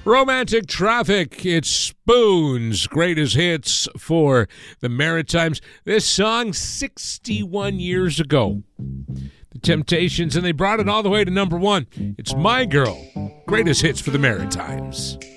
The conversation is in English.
Romantic Traffic, it's Spoon's greatest hits for the Maritimes. This song 61 years ago. The Temptations, and they brought it all the way to number one. It's My Girl, greatest hits for the Maritimes.